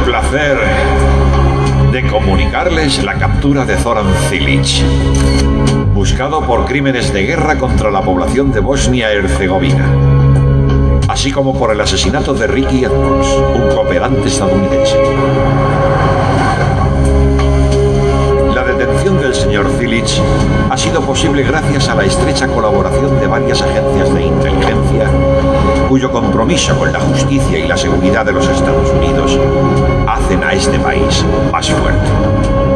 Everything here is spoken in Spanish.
placer de comunicarles la captura de Zoran Cilic, buscado por crímenes de guerra contra la población de Bosnia-Herzegovina, así como por el asesinato de Ricky Edmonds, un cooperante estadounidense. La detención del señor Cilic ha sido posible gracias a la estrecha colaboración de varias agencias de inteligencia, cuyo compromiso con la justicia y la seguridad de los Estados Unidos hacen a este país más fuerte.